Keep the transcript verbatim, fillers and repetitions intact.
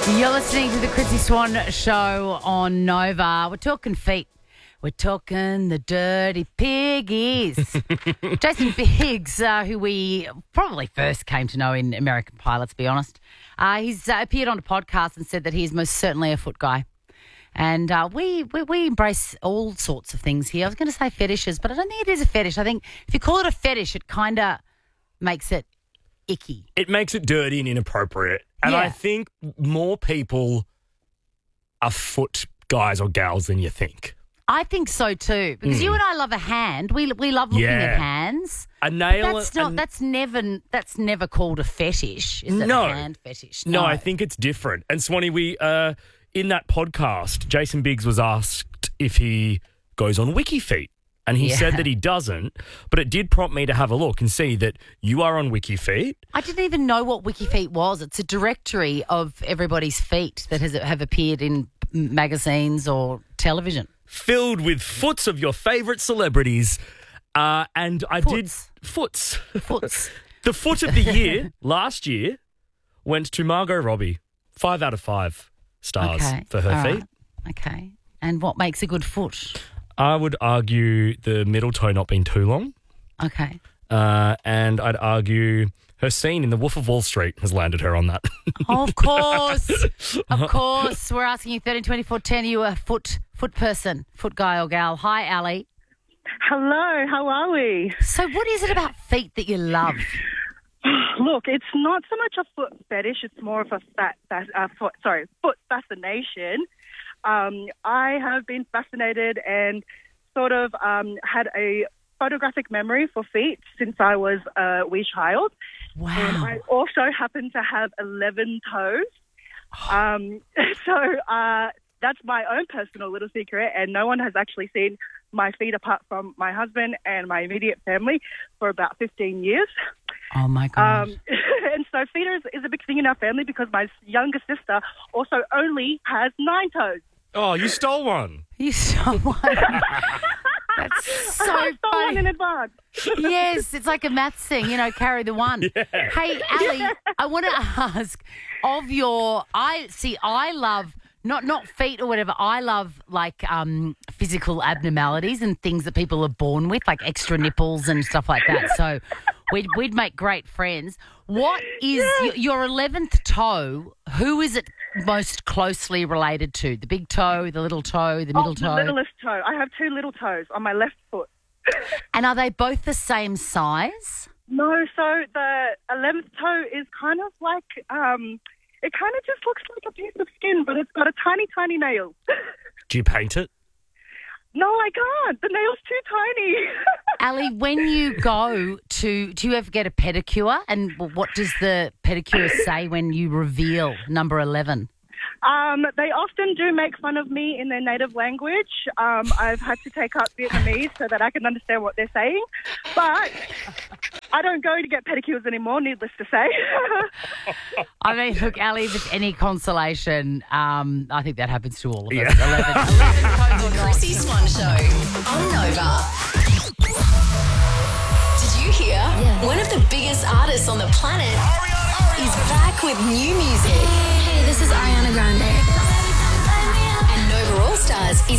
You're listening to the Chrissy Swan Show on Nova. We're talking feet. We're talking the dirty piggies. Jason Biggs, uh, who we probably first came to know in American Pie, let's be honest. Uh, he's uh, appeared on a podcast and said that he's most certainly a foot guy. And uh, we, we we embrace all sorts of things here. I was going to say fetishes, but I don't think it is a fetish. I think if you call it a fetish, it kind of makes it icky. It makes it dirty and inappropriate. And Yeah. I think more people are foot guys or gals than you think. I think so too, because you and I love a hand. We we love looking Yeah. at hands. A But nail. that's not. a- That's never. That's never called a fetish. Is it No. a hand fetish? No, I think it's different. And Swanee, we uh, in that podcast, Jason Biggs was asked if he goes on WikiFeet. And he Yeah. said that he doesn't, but it did prompt me to have a look and see that you are on WikiFeet. I didn't even know what WikiFeet was. It's a directory of everybody's feet that has have appeared in magazines or television. Filled with foots of your favourite celebrities. Uh, and I Foots. did foots. Foots. The foot of the year last year went to Margot Robbie. Five out of five stars Okay. for her All feet. right. Okay. And what makes a good foot? I would argue the middle toe not being too long. Okay. Uh, and I'd argue her scene in The Wolf of Wall Street has landed her on that. Of course. Of course. We're asking you thirteen twenty-four ten. Are you a foot foot person, foot guy or gal? Hi, Ali. Hello, how are we? So what is it about feet that you love? Look, it's not so much a foot fetish; it's more of a fat, fat uh, foot, sorry, foot fascination. Um, I have been fascinated and sort of um, had a photographic memory for feet since I was a wee child. Wow. And I also happen to have eleven toes. Um, so uh, that's my own personal little secret, and no one has actually seen my feet apart from my husband and my immediate family for about fifteen years. Oh, my God. Um, and so feet is, is a big thing in our family because my younger sister also only has nine toes. Oh, you stole one. You stole one. That's so I stole one in funny. advance. Yes, it's like a maths thing, you know, carry the one. Hey, Ali, I want to ask of your, I see, I love, not not feet or whatever, I love like um, physical abnormalities and things that people are born with, like extra nipples and stuff like that. So we'd, we'd make great friends. What is your, your eleventh toe, who is it most closely related to? The big toe, the little toe, the middle Oh, toe? the littlest toe. I have two little toes on my left foot. And are they both the same size? No, so the eleventh toe is kind of like, um, it kind of just looks like a piece of skin, but it's got a tiny, tiny nail. Do you paint it? No, I can't. The nail's too tiny. Ali, when you go to, do you ever get a pedicure? And what does the pedicure say when you reveal number eleven? Um, they often do make fun of me in their native language. Um, I've had to take up Vietnamese so that I can understand what they're saying. But I don't go to get pedicures anymore, needless to say. I mean, look, Ali, if it's any consolation, um, I think that happens to all of us. Yeah. eleven, eleven toes or The not. Chrissy Swan Show on Nova. Did you hear? One of the biggest artists on the planet is back with new music. Hey, this is Ariana Grande. And Nova All Stars is